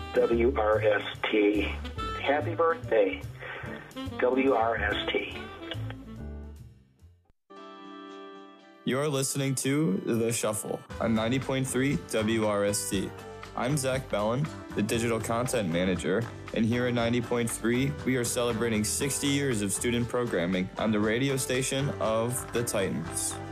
WRST. Happy birthday, WRST. You're listening to The Shuffle on 90.3 WRST. I'm Zach Bellin, the Digital Content Manager, and here at 90.3, we are celebrating 60 years of student programming on the radio station of the Titans.